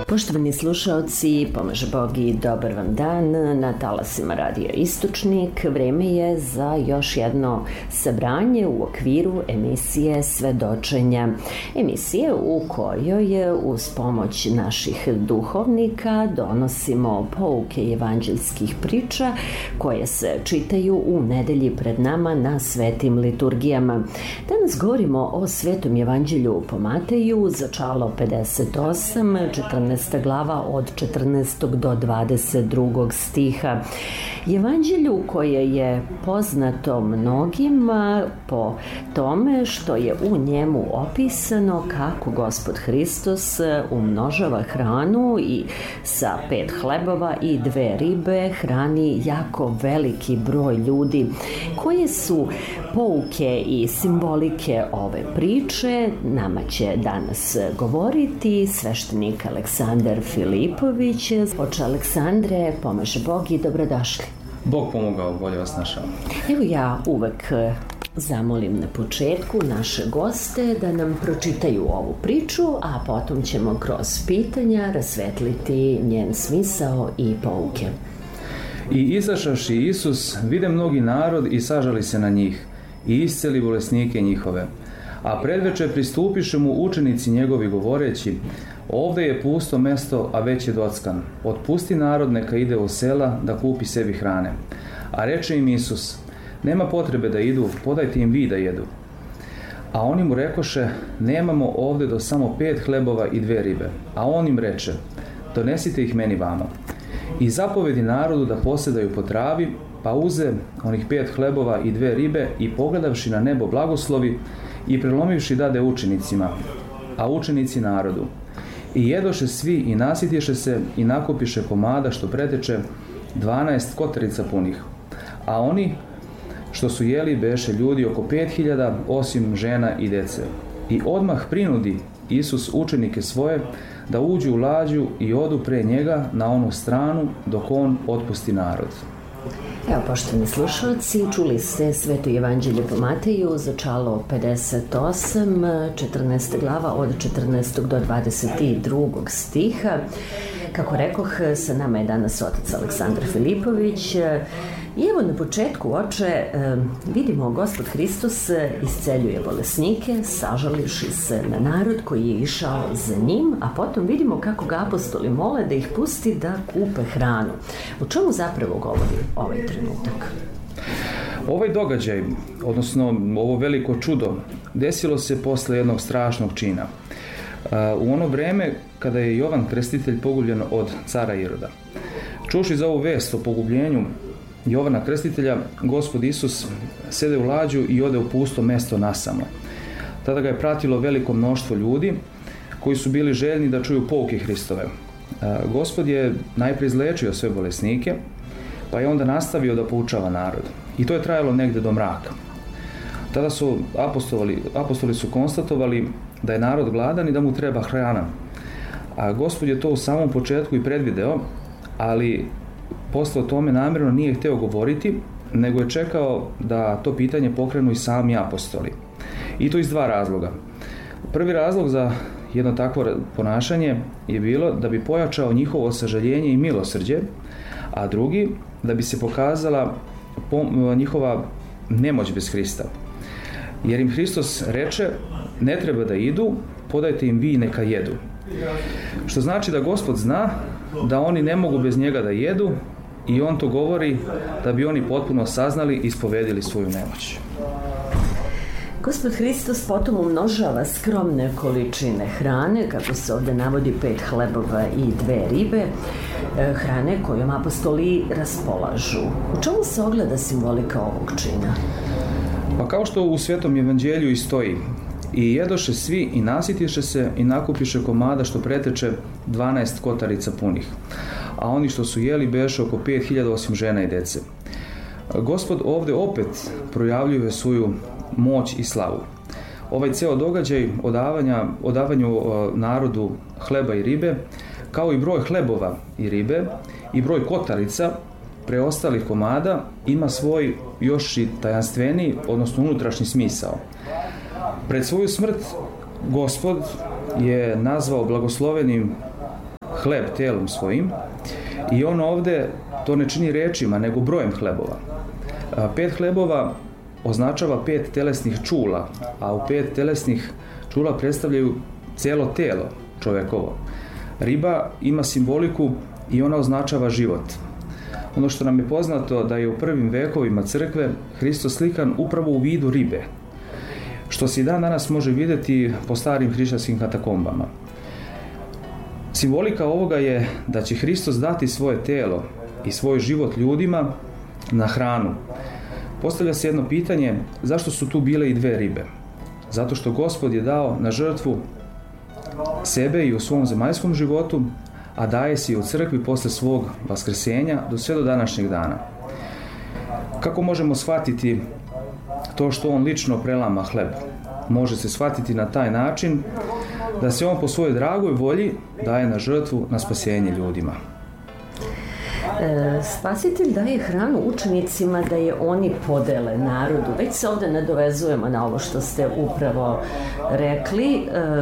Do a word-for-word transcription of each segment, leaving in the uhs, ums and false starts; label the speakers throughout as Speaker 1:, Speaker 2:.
Speaker 1: Poštovani slušaoci, pomaže Bog i dobar vam dan na talasima Radio Istočnik. Vreme je za još jedno sabranje u okviru emisije Svedočenja. Emisije u kojoj uz pomoć naših duhovnika donosimo pouke evanđeljskih priča koje se čitaju u nedelji pred nama na svetim liturgijama. Danas govorimo o Svetom evanđelju po Mateju, začalo pedeset osam, četrnaesta glava od četrnaestog do dvadeset drugog stiha. Evanđelju koje je poznato mnogima po tome što je u njemu opisano kako Gospod Hristos umnožava hranu i sa pet hlebova i dve ribe hrani jako veliki broj ljudi. Koje su pouke i simbolike ove priče nama će danas govoriti sveštenik Aleksandar Filipović. Oče Aleksandre, pomaže Bog i dobrodošli.
Speaker 2: Bog pomogao, bolje vas našao.
Speaker 1: Evo ja uvek zamolim na početku naše goste da nam pročitaju ovu priču, a potom ćemo kroz pitanja rasvetliti njen smisao i pouke.
Speaker 2: I izašavši Isus, vide mnogi narod i sažali se na njih i isceli bolesnike njihove. A predveče pristupiše mu učenici njegovi govoreći: ovde je pusto mesto, a već je dockan. Otpusti narod neka ide u sela da kupi sebi hrane. A reče im Isus: nema potrebe da idu, podajte im vi da jedu. A oni mu rekoše: nemamo ovde do samo pet hlebova i dve ribe. A on im reče: donesite ih meni vamo. I zapovedi narodu da posedaju po travi, pa uze onih pet hlebova i dve ribe i pogledavši na nebo blagoslovi i prelomivši dade učenicima, a učenici narodu. I jedoše svi i nasitiše se i nakupiše komada što preteče dvanaest kotarica punih. A oni što su jeli beše ljudi oko pet hiljada, osim žena i dece. I odmah prinudi Isus učenike svoje da uđu u lađu i odu pre njega na onu stranu dok on otpusti narod.
Speaker 1: Evo, poštovani slušalci, čuli ste Sveto evanđelje po Mateju, začalo pedeset osam, četrnaesta glava od četrnaestog do dvadeset drugog stiha. Kako rekoh, sa nama je danas otac Aleksandar Filipović. I evo na početku, oče, vidimo Gospod Hristos isceljuje bolesnike, sažalivši se na narod koji je išao za njim, a potom vidimo kako ga apostoli mole da ih pusti da kupe hranu. O čemu zapravo govori ovaj trenutak?
Speaker 2: Ovaj događaj, odnosno ovo veliko čudo, desilo se posle jednog strašnog čina. U ono vreme kada je Jovan Krstitelj pogubljen od cara Iroda. Čuši za ovu vest o pogubljenju Jovana Krstitelja, Gospod Isus sede u lađu i ode u pusto mesto nasamo. Tada ga je pratilo veliko mnoštvo ljudi koji su bili željni da čuju pouke Hristove. Gospod je najprije izlečio sve bolesnike, pa je onda nastavio da poučava narod. I to je trajalo negde do mraka. Tada su apostoli, apostoli su konstatovali da je narod gladan i da mu treba hrana. A Gospod je to u samom početku i predvideo, ali posle o tome namjerno nije hteo govoriti, nego je čekao da to pitanje pokrenu i sami apostoli. I to iz dva razloga. Prvi razlog za jedno takvo ponašanje je bilo da bi pojačao njihovo sažaljenje i milosrđe, a drugi da bi se pokazala njihova nemoć bez Hrista. Jer im Hristos reče: ne treba da idu, podajte im vi neka jedu. Što znači da Gospod zna da oni ne mogu bez njega da jedu i on to govori da bi oni potpuno saznali i ispovedili svoju nemoć.
Speaker 1: Gospod Hristos potom umnožava skromne količine hrane, kako se ovde navodi pet hlebova i dve ribe, hrane kojom apostoli raspolažu. U čemu se ogleda simbolika ovog čina?
Speaker 2: Pa kao što u Svetom evanđelju i stoji: i jedoše svi i nasitiše se i nakupiše komada što preteče dvanaest kotarica punih. A oni što su jeli beše oko pet hiljada, osim žena i dece. Gospod ovde opet projavljuje svoju moć i slavu. Ovaj ceo događaj odavanja, odavanju narodu hleba i ribe, kao i broj hlebova i ribe i broj kotarica preostalih komada, ima svoj još i tajanstveniji, odnosno unutrašnji smisao. Pred svoju smrt Gospod je nazvao blagoslovenim hleb telom svojim i on ovde to ne čini rečima, nego brojem hlebova. Pet hlebova označava pet telesnih čula, a u pet telesnih čula predstavljaju cijelo telo čovekovo. Riba ima simboliku i ona označava život. Ono što nam je poznato da je u prvim vekovima crkve Hristos slikan upravo u vidu ribe, što se i dan danas može vidjeti po starim hrišćanskim katakombama. Simbolika ovoga je da će Hristos dati svoje telo i svoj život ljudima na hranu. Postavlja se jedno pitanje, zašto su tu bile i dve ribe? Zato što Gospod je dao na žrtvu sebe i u svom zemaljskom životu, a daje se i u crkvi posle svog vaskrsenja do sve do današnjeg dana. Kako možemo shvatiti to što on lično prelama hleb? Može se shvatiti na taj način da se on po svojoj dragoj volji daje na žrtvu na spasenje ljudima.
Speaker 1: E, spasitelj daje hranu učenicima da je oni podele narodu. Već se ovde nadovezujemo na ovo što ste upravo rekli. E,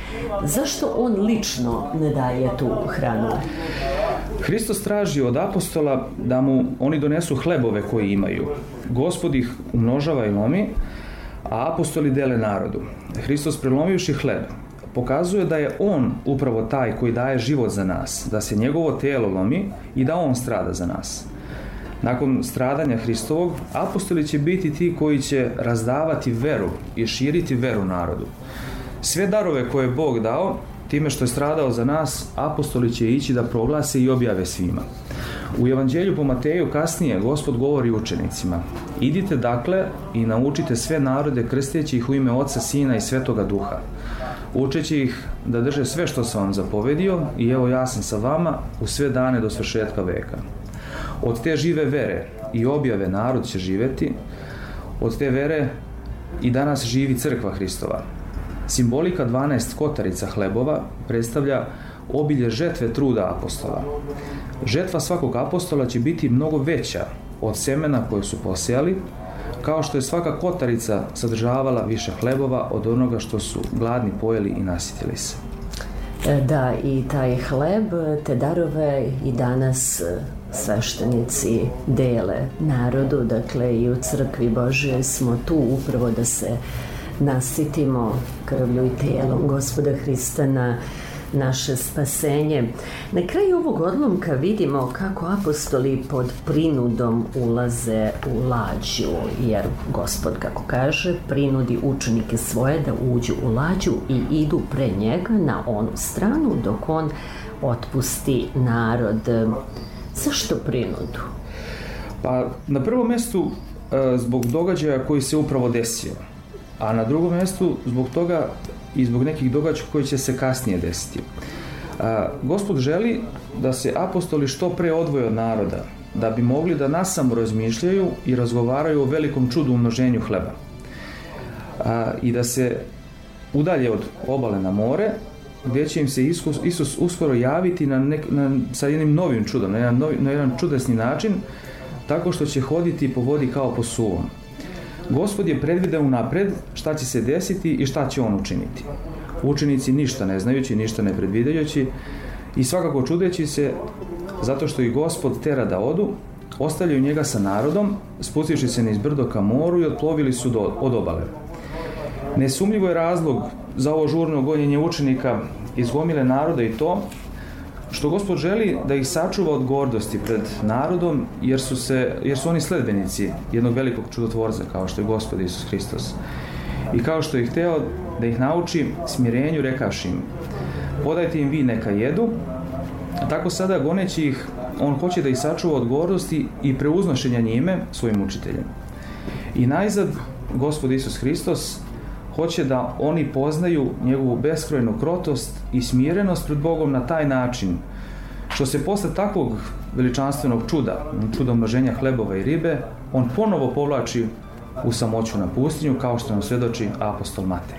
Speaker 1: zašto on lično ne daje tu hranu?
Speaker 2: Hristos traži od apostola da mu oni donesu hlebove koji imaju. Gospod ih umnožava i lomi, a apostoli dele narodu. Hristos prelomivši hleb pokazuje da je on upravo taj koji daje život za nas, da se njegovo telo lomi i da on strada za nas. Nakon stradanja Hristovog, apostoli će biti ti koji će razdavati veru i širiti veru narodu. Sve darove koje je Bog dao, time što je stradao za nas, apostoli će ići da proglase i objave svima. U Evanđelju po Mateju kasnije Gospod govori učenicima: idite dakle i naučite sve narode krsteći ih u ime Oca, Sina i Svetoga Duha, učeći ih da drže sve što sam vam zapovedio i evo ja sam sa vama u sve dane do svršetka veka. Od te žive vere i objave narod će živeti, od te vere i danas živi crkva Hristova. Simbolika dvanaest kotarica hlebova predstavlja obilje žetve truda apostola. Žetva svakog apostola će biti mnogo veća od semena koje su posejali, kao što je svaka kotarica sadržavala više hlebova od onoga što su gladni pojeli i nasitili se.
Speaker 1: Da, i taj hleb, te darove i danas sveštenici dele narodu, dakle i u crkvi Božjoj smo tu upravo da se nasitimo krvlju i tijelom Gospoda Hrista na naše spasenje. Na kraju ovog odlomka vidimo kako apostoli pod prinudom ulaze u lađu, jer Gospod, kako kaže, prinudi učenike svoje da uđu u lađu i idu pre njega na onu stranu dok on otpusti narod. Zašto prinudu?
Speaker 2: Pa na prvom mjestu zbog događaja koji se upravo desio, a na drugom mjestu zbog toga i zbog nekih događaja koji će se kasnije desiti. A, Gospod želi da se apostoli što pre odvoje od naroda, da bi mogli da nasamo razmišljaju i razgovaraju o velikom čudu umnoženju hleba. A, I da se udalje od obale na more, gdje će im se Isus, Isus uskoro javiti na nek, na, sa jednim novim čudom, na jedan, novi, na jedan čudesni način, tako što će hoditi po vodi kao po suvom. Gospod je predvideo unapred šta će se desiti i šta će on učiniti. Učenici ništa ne znajući, ništa ne predvidajući i svakako čudeći se zato što i Gospod tera da odu, ostavljaju njega sa narodom, spustivši se niz brdo ka moru i otplovili su do, od obale. Nesumljivo je razlog za ovo žurno gonjenje učenika iz gomile naroda i to što Gospod želi da ih sačuva od gordosti pred narodom, jer su, se, jer su oni sledbenici jednog velikog čudotvorca kao što je Gospod Isus Hristos. I kao što je hteo da ih nauči smirenju, rekavši im: podajte im vi neka jedu. Tako sada goneći ih, on hoće da ih sačuva od gordosti i preuznošenja njime svojim učiteljem. I najzad Gospod Isus Hristos hoće da oni poznaju njegovu beskrajnu krotost i smirenost pred Bogom na taj način što se posle takvog veličanstvenog čuda, čuda množenja hlebova i ribe, on ponovo povlači u samoću na pustinju, kao što nam svedoči apostol Matej.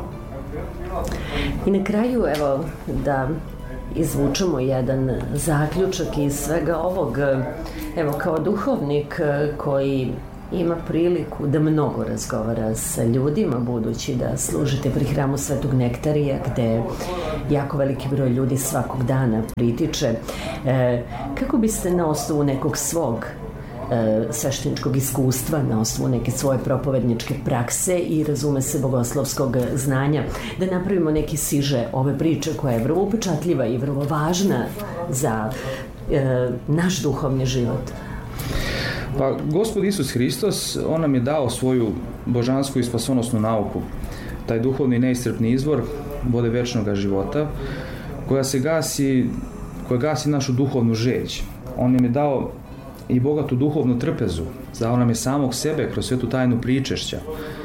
Speaker 1: I na kraju, evo, da izvučemo jedan zaključak iz svega ovog. Evo, kao duhovnik koji ima priliku da mnogo razgovara sa ljudima, budući da služite pri hramu Svetog Nektarija, gde jako veliki broj ljudi svakog dana pritiče. E, kako biste na osnovu nekog svog e, svešteničkog iskustva, na osnovu neke svoje propovedničke prakse i razume se bogoslovskog znanja, da napravimo neki siže ove priče koja je vrlo upečatljiva i vrlo važna za e, naš duhovni život?
Speaker 2: Pa, Gospod Isus Hristos, on nam je dao svoju božansku i spasonosnu nauku, taj duhovni neiscrpni izvor vode večnog života, koja se gasi, koja gasi našu duhovnu žeđ. On nam je dao i bogatu duhovnu trpezu, dao nam je samog sebe kroz svetu tajnu pričešća.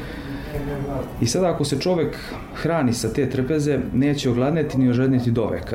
Speaker 2: I sada ako se čovek hrani sa te trpeze, neće ogladneti ni ožedniti do veka.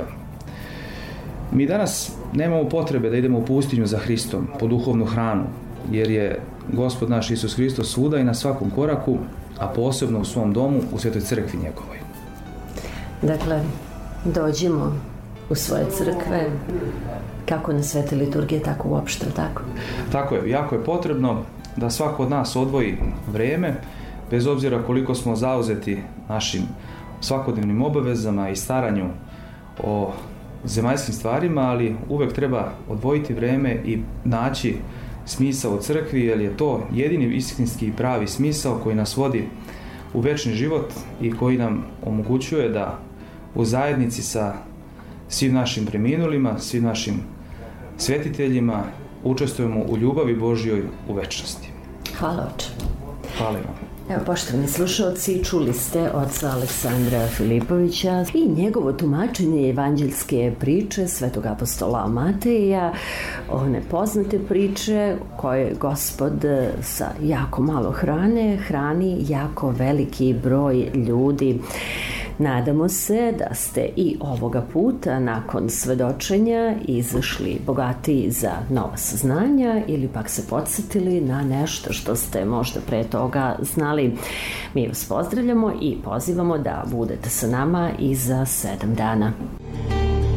Speaker 2: Mi danas nemamo potrebe da idemo u pustinju za Hristom po duhovnu hranu, jer je Gospod naš Isus Hristos svuda i na svakom koraku, a posebno u svom domu, u svetoj crkvi njegovoj.
Speaker 1: Dakle, dođimo u svoje crkve, kako na svete liturgije, tako uopšte, tako?
Speaker 2: Tako je, jako je potrebno da svako od nas odvoji vreme, bez obzira koliko smo zauzeti našim svakodnevnim obavezama i staranju o zemaljskim stvarima, ali uvek treba odvojiti vreme i naći smisao u crkvi, jer je to jedini istinski i pravi smisao koji nas vodi u večni život i koji nam omogućuje da u zajednici sa svim našim preminulima, svim našim svetiteljima učestvujemo u ljubavi Božjoj u večnosti.
Speaker 1: Hvala, oče.
Speaker 2: Hvala vam.
Speaker 1: Evo, poštovani slušalci, čuli ste oca Aleksandra Filipovića i njegovo tumačenje evanđeljske priče svetog apostola Mateja, one poznate priče koje Gospod sa jako malo hrane hrani jako veliki broj ljudi. Nadamo se da ste i ovoga puta nakon svedočenja izašli bogatiji za nova saznanja ili pak se podsjetili na nešto što ste možda pre toga znali. Mi vas pozdravljamo i pozivamo da budete sa nama i za sedam dana.